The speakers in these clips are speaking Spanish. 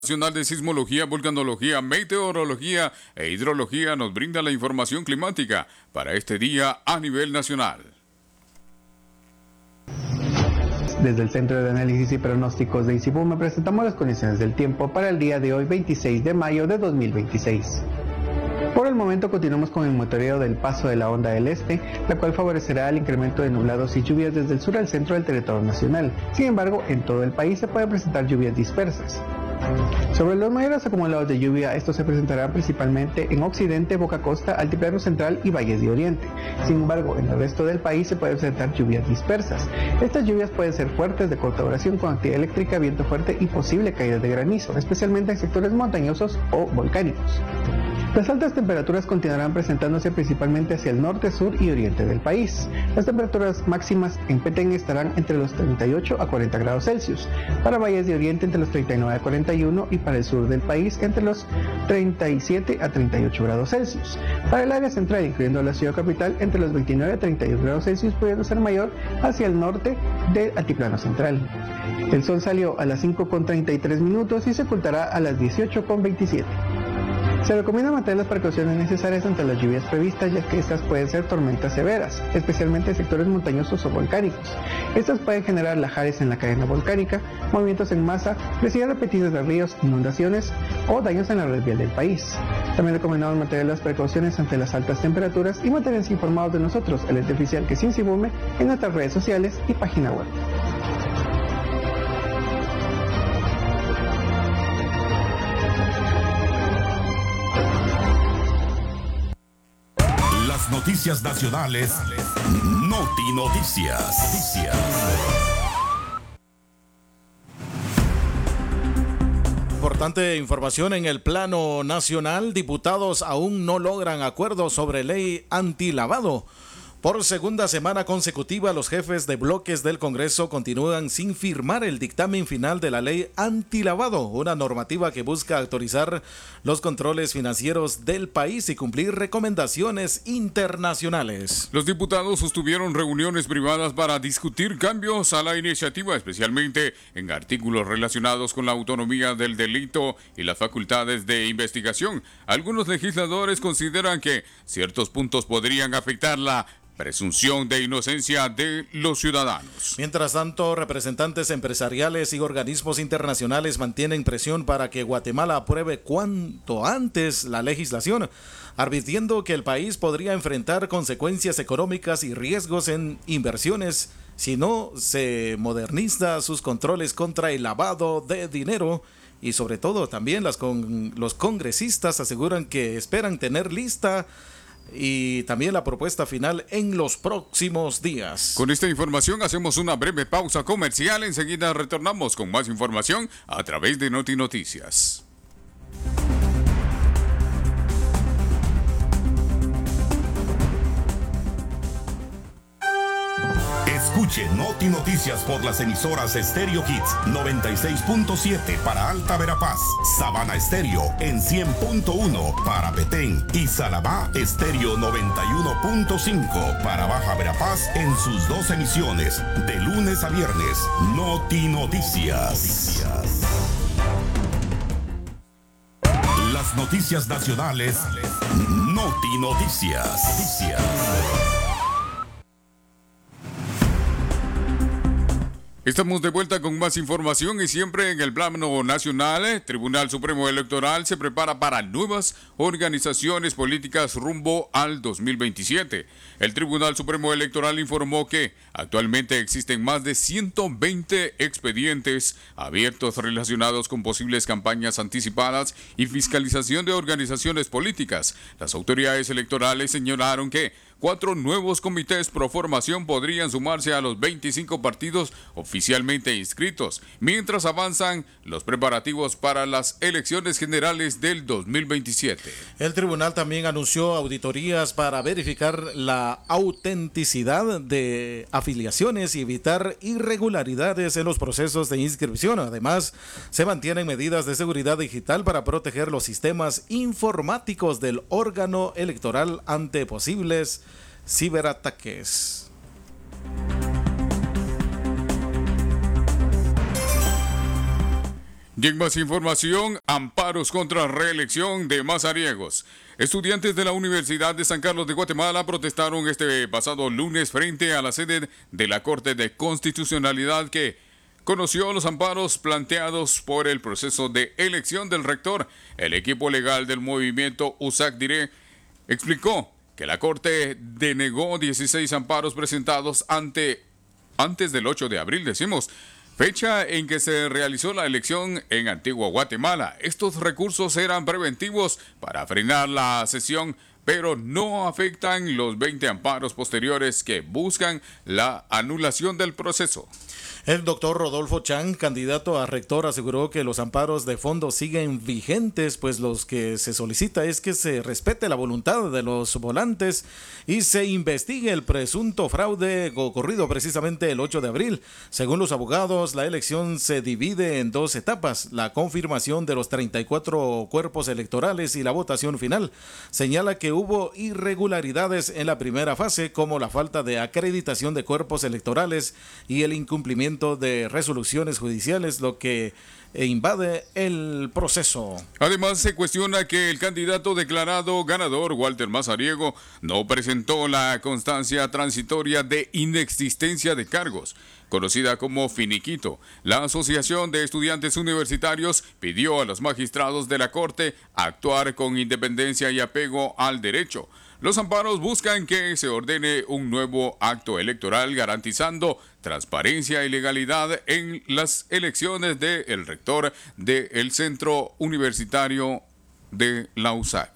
Nacional de Sismología, Vulcanología, Meteorología e Hidrología nos brinda la información climática para este día a nivel nacional. Desde el Centro de Análisis y Pronósticos de ICIBUME presentamos las condiciones del tiempo para el día de hoy, 26 de mayo de 2026. Por el momento continuamos con el monitoreo del paso de la onda del este, la cual favorecerá el incremento de nublados y lluvias desde el sur al centro del territorio nacional. Sin embargo, en todo el país se pueden presentar lluvias dispersas. Sobre los mayores acumulados de lluvia, estos se presentarán principalmente en occidente, Boca Costa, Altiplano Central y Valles de Oriente. Sin embargo, en el resto del país se pueden presentar lluvias dispersas. Estas lluvias pueden ser fuertes, de corta duración, con actividad eléctrica, viento fuerte y posible caída de granizo, especialmente en sectores montañosos o volcánicos. Las altas temperaturas continuarán presentándose principalmente hacia el norte, sur y oriente del país. Las temperaturas máximas en Petén estarán entre los 38 a 40 grados Celsius, para Valles de Oriente entre los 39 a 41 y para el sur del país entre los 37 a 38 grados Celsius. Para el área central, incluyendo la ciudad capital, entre los 29 a 31 grados Celsius, pudiendo ser mayor hacia el norte del altiplano central. El sol salió a las 5:33 y se ocultará a las 18:27. Se recomienda mantener las precauciones necesarias ante las lluvias previstas, ya que estas pueden ser tormentas severas, especialmente en sectores montañosos o volcánicos. Estas pueden generar lajares en la cadena volcánica, movimientos en masa, crecidas repetidas de ríos, inundaciones o daños en la red vial del país. También recomendamos mantener las precauciones ante las altas temperaturas y mantenerse informados de nosotros, el ente oficial que es ICIBUME, en nuestras redes sociales y página web. Noticias nacionales, Noti Noticias. Importante información en el plano nacional. Diputados aún no logran acuerdo sobre ley antilavado. Por segunda semana consecutiva, los jefes de bloques del Congreso continúan sin firmar el dictamen final de la ley antilavado, una normativa que busca autorizar los controles financieros del país y cumplir recomendaciones internacionales. Los diputados sostuvieron reuniones privadas para discutir cambios a la iniciativa, especialmente en artículos relacionados con la autonomía del delito y las facultades de investigación. Algunos legisladores consideran que ciertos puntos podrían afectar la presunción de inocencia de los ciudadanos. Mientras tanto, representantes empresariales y organismos internacionales mantienen presión para que Guatemala apruebe cuanto antes la legislación, advirtiendo que el país podría enfrentar consecuencias económicas y riesgos en inversiones si no se moderniza sus controles contra el lavado de dinero. Y sobre todo también los congresistas aseguran que esperan tener lista y también la propuesta final en los próximos días. Con esta información hacemos una breve pausa comercial. Enseguida retornamos con más información a través de Noti Noticias. Escuche Noti Noticias por las emisoras Stereo Hits 96.7 para Alta Verapaz, Sabana Estéreo en 100.1 para Petén y Salabá Estéreo 91.5 para Baja Verapaz en sus dos emisiones de lunes a viernes. Noti Noticias. Las noticias nacionales. Noti Noticias. Estamos de vuelta con más información y siempre en el plano nacional. Tribunal Supremo Electoral se prepara para nuevas organizaciones políticas rumbo al 2027. El Tribunal Supremo Electoral informó que actualmente existen más de 120 expedientes abiertos relacionados con posibles campañas anticipadas y fiscalización de organizaciones políticas. Las autoridades electorales señalaron que 4 nuevos comités pro formación podrían sumarse a los 25 partidos oficialmente inscritos, mientras avanzan los preparativos para las elecciones generales del 2027. El tribunal también anunció auditorías para verificar la autenticidad de afiliaciones y evitar irregularidades en los procesos de inscripción. Además, se mantienen medidas de seguridad digital para proteger los sistemas informáticos del órgano electoral ante posibles ciberataques. Y en más información, amparos contra reelección de Mazariegos. Estudiantes de la Universidad de San Carlos de Guatemala protestaron este pasado lunes frente a la sede de la Corte de Constitucionalidad que conoció los amparos planteados por el proceso de elección del rector. El equipo legal del movimiento USAC Diré explicó que la Corte denegó 16 amparos presentados antes del 8 de abril, fecha en que se realizó la elección en Antigua Guatemala. Estos recursos eran preventivos para frenar la sesión, pero no afectan los 20 amparos posteriores que buscan la anulación del proceso. El doctor Rodolfo Chang, candidato a rector, aseguró que los amparos de fondo siguen vigentes, pues los que se solicita es que se respete la voluntad de los volantes y se investigue el presunto fraude ocurrido precisamente el 8 de abril. Según los abogados, la elección se divide en 2 etapas, la confirmación de los 34 cuerpos electorales y la votación final. Señala que hubo irregularidades en la primera fase, como la falta de acreditación de cuerpos electorales y el incumplimiento de resoluciones judiciales, lo que invade el proceso. Además, se cuestiona que el candidato declarado ganador, Walter Mazariego, no presentó la constancia transitoria de inexistencia de cargos, conocida como finiquito. La Asociación de Estudiantes Universitarios pidió a los magistrados de la Corte actuar con independencia y apego al derecho. Los amparos buscan que se ordene un nuevo acto electoral garantizando transparencia y legalidad en las elecciones del rector del Centro Universitario de la USAC.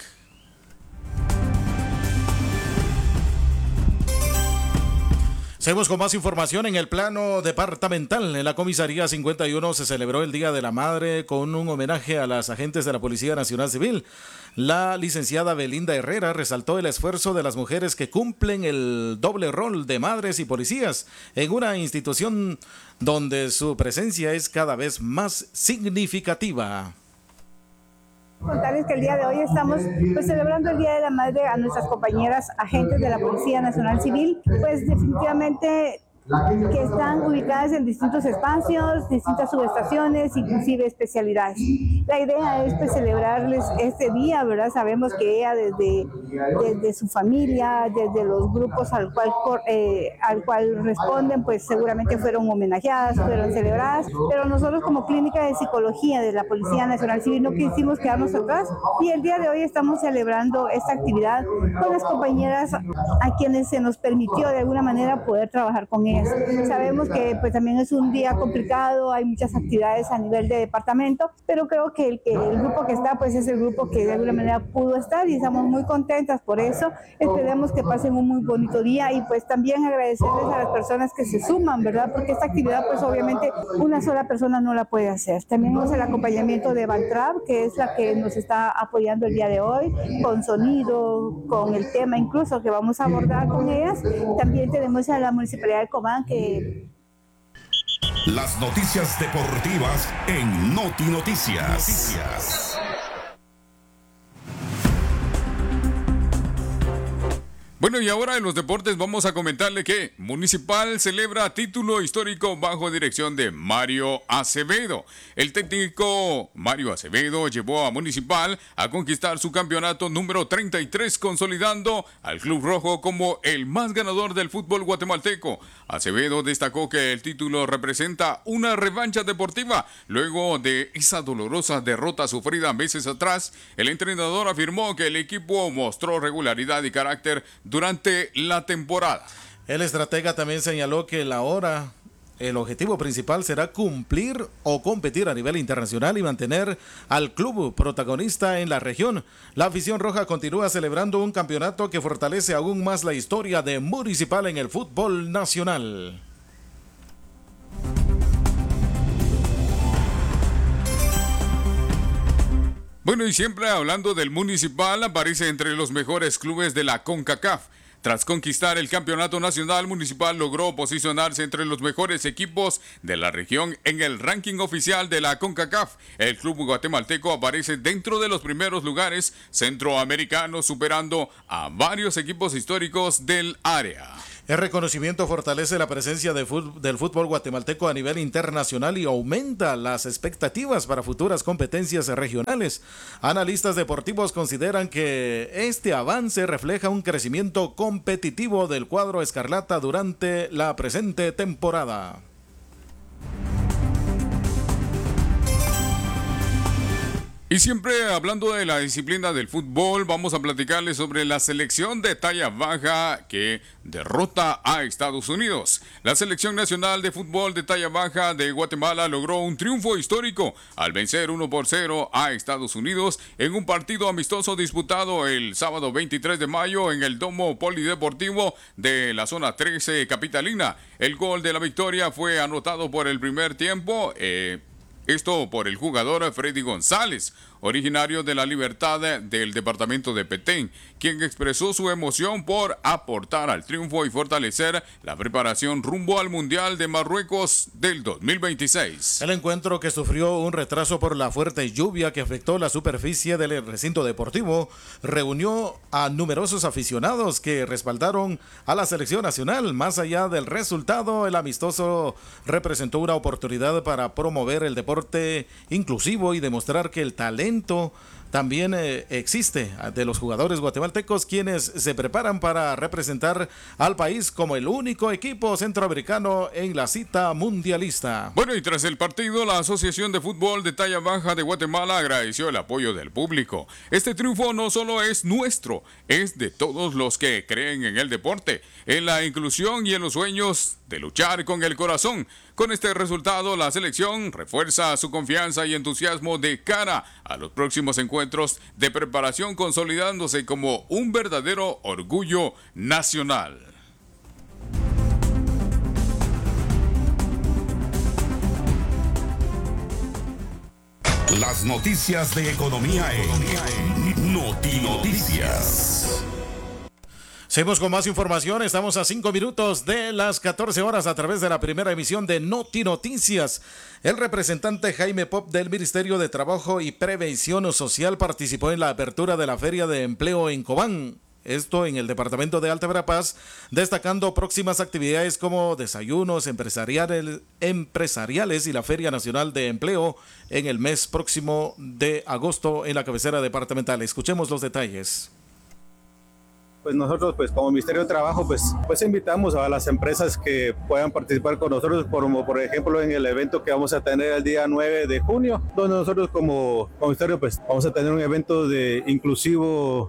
Seguimos con más información en el plano departamental. En la Comisaría 51 se celebró el Día de la Madre con un homenaje a las agentes de la Policía Nacional Civil. La licenciada Belinda Herrera resaltó el esfuerzo de las mujeres que cumplen el doble rol de madres y policías en una institución donde su presencia es cada vez más significativa. Contarles que el día de hoy estamos celebrando el Día de la Madre a nuestras compañeras agentes de la Policía Nacional Civil, pues definitivamente que están ubicadas en distintos espacios, distintas subestaciones, inclusive especialidades. La idea es celebrarles este día, ¿verdad? Sabemos que ella desde su familia, desde los grupos al cual responden, pues seguramente fueron homenajeadas, fueron celebradas, pero nosotros como Clínica de Psicología de la Policía Nacional Civil no quisimos quedarnos atrás y el día de hoy estamos celebrando esta actividad con las compañeras a quienes se nos permitió de alguna manera poder trabajar con ellas. Sabemos que pues también es un día complicado, hay muchas actividades a nivel de departamento, pero creo que el grupo que está pues es el grupo que de alguna manera pudo estar y estamos muy contentas por eso. Esperemos que pasen un muy bonito día y pues también agradecerles a las personas que se suman, ¿verdad? Porque esta actividad pues obviamente una sola persona no la puede hacer. También tenemos el acompañamiento de Valtrab, que es la que nos está apoyando el día de hoy, con sonido, con el tema incluso que vamos a abordar con ellas. También tenemos a la Municipalidad de Cobán, que las noticias deportivas en Noti Noticias. Bueno, y ahora en los deportes vamos a comentarle que Municipal celebra título histórico bajo dirección de Mario Acevedo. El técnico Mario Acevedo llevó a Municipal a conquistar su campeonato número 33, consolidando al Club Rojo como el más ganador del fútbol guatemalteco. Acevedo destacó que el título representa una revancha deportiva luego de esa dolorosa derrota sufrida meses atrás. El entrenador afirmó que el equipo mostró regularidad y carácter durante la temporada. El estratega también señaló que el objetivo principal será cumplir o competir a nivel internacional y mantener al club protagonista en la región. La afición roja continúa celebrando un campeonato que fortalece aún más la historia de Municipal en el fútbol nacional. Bueno, y siempre hablando del Municipal, aparece entre los mejores clubes de la CONCACAF. Tras conquistar el campeonato nacional, Municipal logró posicionarse entre los mejores equipos de la región en el ranking oficial de la CONCACAF. El club guatemalteco aparece dentro de los primeros lugares centroamericanos, superando a varios equipos históricos del área. El reconocimiento fortalece la presencia del fútbol guatemalteco a nivel internacional y aumenta las expectativas para futuras competencias regionales. Analistas deportivos consideran que este avance refleja un crecimiento competitivo del cuadro escarlata durante la presente temporada. Y siempre hablando de la disciplina del fútbol, vamos a platicarles sobre la selección de talla baja que derrota a Estados Unidos. La selección nacional de fútbol de talla baja de Guatemala logró un triunfo histórico al vencer 1-0 a Estados Unidos en un partido amistoso disputado el sábado 23 de mayo en el Domo Polideportivo de la zona 13 capitalina. El gol de la victoria fue anotado por el primer tiempo, esto por el jugador Freddy González, originario de La Libertad del departamento de Petén, quien expresó su emoción por aportar al triunfo y fortalecer la preparación rumbo al Mundial de Marruecos del 2026. El encuentro, que sufrió un retraso por la fuerte lluvia que afectó la superficie del recinto deportivo, reunió a numerosos aficionados que respaldaron a la selección nacional. Más allá del resultado, el amistoso representó una oportunidad para promover el deporte inclusivo y demostrar que el talento también existe de los jugadores guatemaltecos, quienes se preparan para representar al país como el único equipo centroamericano en la cita mundialista. Bueno, y tras el partido, la Asociación de Fútbol de Talla Baja de Guatemala agradeció el apoyo del público. Este triunfo no solo es nuestro, es de todos los que creen en el deporte, en la inclusión y en los sueños de luchar con el corazón. Con este resultado, la selección refuerza su confianza y entusiasmo de cara a los próximos encuentros de preparación, consolidándose como un verdadero orgullo nacional. Las noticias de economía en Notinoticias. Seguimos con más información. Estamos a 5 minutos de las 14 horas a través de la primera emisión de Notinoticias. El representante Jaime Pop del Ministerio de Trabajo y Prevención Social participó en la apertura de la Feria de Empleo en Cobán. Esto en el departamento de Alta Verapaz, destacando próximas actividades como desayunos empresariales y la Feria Nacional de Empleo en el mes próximo de agosto en la cabecera departamental. Escuchemos los detalles. Pues nosotros, pues como Ministerio de Trabajo, pues invitamos a las empresas que puedan participar con nosotros, como por ejemplo en el evento que vamos a tener el día 9 de junio, donde nosotros como Ministerio pues vamos a tener un evento inclusivo,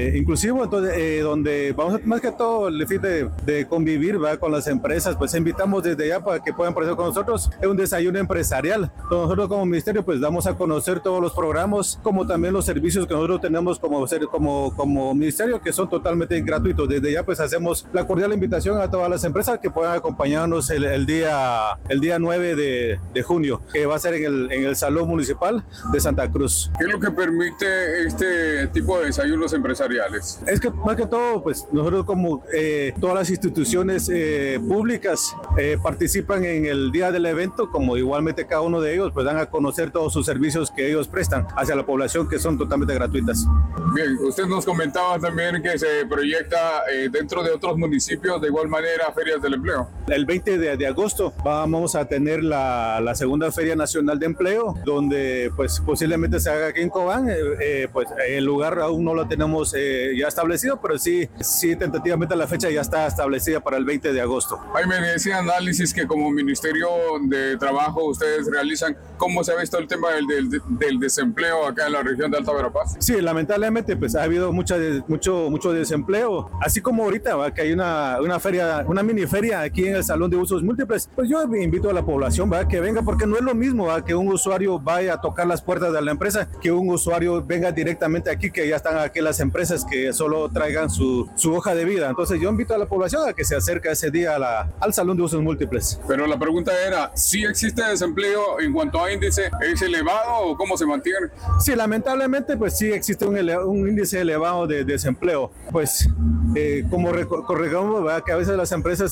entonces donde vamos a, más que todo el fin de convivir, ¿verdad?, con las empresas. Pues invitamos desde ya para que puedan participar con nosotros. Es un desayuno empresarial. Entonces, nosotros como Ministerio pues damos a conocer todos los programas, como también los servicios que nosotros tenemos como Ministerio, que son totalmente gratuitos. Desde ya pues hacemos la cordial invitación a todas las empresas que puedan acompañarnos el día 9 de junio, que va a ser en el Salón Municipal de Santa Cruz. ¿Qué es lo que permite este tipo de desayunos empresariales? Es que más que todo, pues nosotros como todas las instituciones públicas participan en el día del evento, como igualmente cada uno de ellos pues dan a conocer todos sus servicios que ellos prestan hacia la población, que son totalmente gratuitas. Bien, usted nos comentaba también que se proyecta dentro de otros municipios de igual manera ferias del empleo. El 20 de agosto vamos a tener la segunda Feria Nacional de Empleo, donde pues posiblemente se haga aquí en Cobán. Pues el lugar aún no lo tenemos ya establecido, pero sí tentativamente la fecha ya está establecida para el 20 de agosto. Jaime, ese análisis que como Ministerio de Trabajo ustedes realizan, ¿cómo se ha visto el tema del desempleo acá en la región de Alta Verapaz? Sí, lamentablemente pues ha habido mucho desempleo, así como ahorita, ¿va?, que hay una feria, una mini feria aquí en el Salón de Usos Múltiples. Pues yo invito a la población, ¿va?, que venga, porque no es lo mismo, ¿va?, que un usuario vaya a tocar las puertas de la empresa, que un usuario venga directamente aquí, que ya están aquí las empresas que solo traigan su hoja de vida. Entonces yo invito a la población a que se acerque ese día al Salón de Usos Múltiples. Pero la pregunta era, ¿sí existe desempleo en cuanto a índice? ¿Es elevado o cómo se mantiene? Sí, lamentablemente pues sí existe un índice elevado de desempleo. Pues como recordamos, ¿verdad?, que a veces las empresas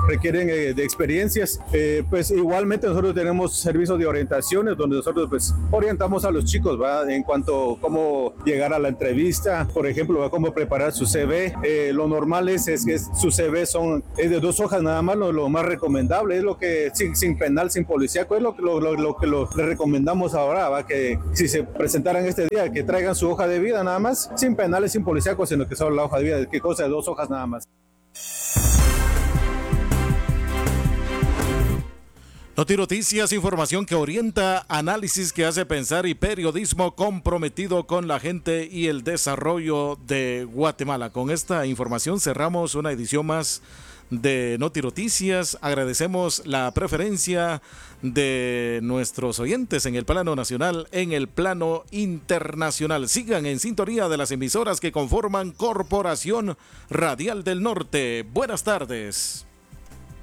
requieren de experiencias. Pues igualmente nosotros tenemos servicios de orientaciones donde nosotros pues orientamos a los chicos, ¿va? En cuanto a cómo llegar a la entrevista, por ejemplo, ¿va? Cómo preparar su CV. Lo normal es que su CV es de 2 hojas nada más, lo más recomendable, es lo que sin penal, sin policíaco, es lo que le recomendamos ahora, ¿va? Que si se presentaran este día, que traigan su hoja de vida nada más, sin penales, sin policíaco, sino que solo la hoja de vida, que cosa de 2 hojas nada más. Notinoticias, información que orienta, análisis que hace pensar y periodismo comprometido con la gente y el desarrollo de Guatemala. Con esta información cerramos una edición más de Notinoticias. Agradecemos la preferencia de nuestros oyentes en el plano nacional, en el plano internacional. Sigan en sintonía de las emisoras que conforman Corporación Radial del Norte. Buenas tardes.